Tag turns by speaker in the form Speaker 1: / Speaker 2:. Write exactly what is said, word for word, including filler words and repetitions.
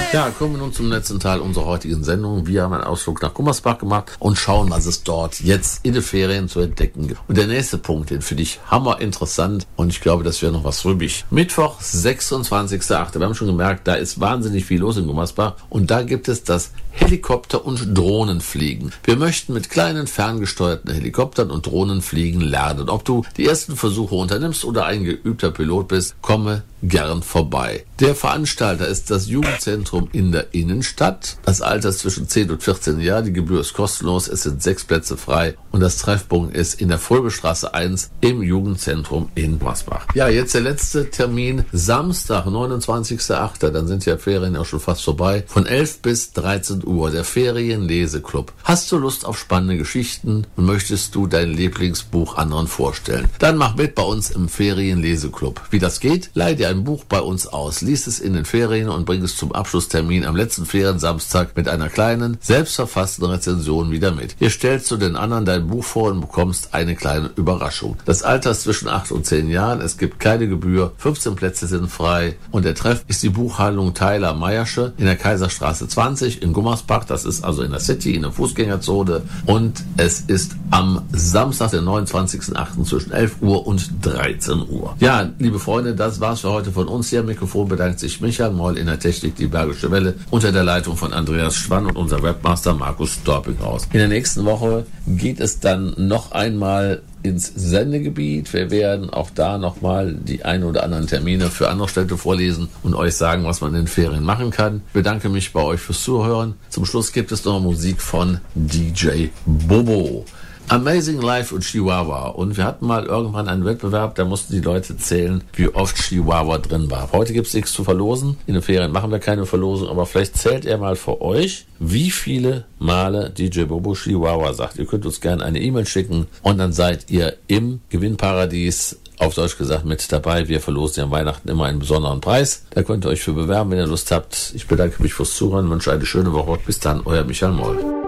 Speaker 1: Ja, kommen wir nun zum letzten Teil unserer heutigen Sendung. Wir haben einen Ausflug nach Gummersbach gemacht und schauen, was es dort jetzt in den Ferien zu entdecken gibt. Und der nächste Punkt, den finde ich hammer interessant und ich glaube, das wäre noch was für mich. Mittwoch, sechsundzwanzigster achter Wir haben schon gemerkt, da ist wahnsinnig viel los in Gummersbach und da gibt es das Helikopter- und Drohnenfliegen. Wir möchten mit kleinen ferngesteuerten Helikoptern und Drohnen fliegen lernen. Ob du die ersten Versuche unternimmst oder ein geübter Pilot bist, komme gern vorbei. Der Veranstalter ist das Jugendzentrum in der Innenstadt. Das Alter ist zwischen zehn und vierzehn Jahre. Die Gebühr ist kostenlos. Es sind sechs Plätze frei. Und das Treffpunkt ist in der Folgestraße eins im Jugendzentrum in Gummersbach. Ja, jetzt der letzte Termin. Samstag, neunundzwanzigster achter Dann sind ja Ferien auch schon fast vorbei. Von elf bis dreizehn Uhr. Der Ferienleseklub. Hast du Lust auf spannende Geschichten und möchtest du dein Lieblingsbuch anderen vorstellen? Dann mach mit bei uns im Ferienleseklub. Wie das geht? Leih dir ein Buch bei uns aus, lies es in den Ferien und bring es zum Abschlusstermin am letzten Feriensamstag mit einer kleinen, selbstverfassten Rezension wieder mit. Hier stellst du den anderen dein Buch vor und bekommst eine kleine Überraschung. Das Alter ist zwischen acht und zehn Jahren, es gibt keine Gebühr, fünfzehn Plätze sind frei und der Treff ist die Buchhandlung Tyler Meiersche in der Kaiserstraße zwanzig in Gummersbach, das ist also in der City, in der Fußgängerzone und es ist am Samstag, den neunundzwanzigsten achten zwischen elf Uhr und dreizehn Uhr. Ja, liebe Freunde, das war's für heute von uns hier. Am Mikrofon bedankt sich Michael Moll, in der Technik die Bergische Welle, unter der Leitung von Andreas Schwann und unser Webmaster Markus Dorpinghaus. In der nächsten Woche geht es dann noch einmal ins Sendegebiet. Wir werden auch da nochmal die ein oder anderen Termine für andere Städte vorlesen und euch sagen, was man in den Ferien machen kann. Ich bedanke mich bei euch fürs Zuhören. Zum Schluss gibt es noch Musik von D J Bobo. Amazing Life und Chihuahua. Und wir hatten mal irgendwann einen Wettbewerb, da mussten die Leute zählen, wie oft Chihuahua drin war. Heute gibt es nichts zu verlosen. In den Ferien machen wir keine Verlosung, aber vielleicht zählt er mal für euch, wie viele Male D J Bobo Chihuahua sagt. Ihr könnt uns gerne eine E-Mail schicken und dann seid ihr im Gewinnparadies, auf Deutsch gesagt, mit dabei. Wir verlosen ja an Weihnachten immer einen besonderen Preis. Da könnt ihr euch für bewerben, wenn ihr Lust habt. Ich bedanke mich fürs Zuhören, wünsche eine schöne Woche. Bis dann, euer Michael Moll.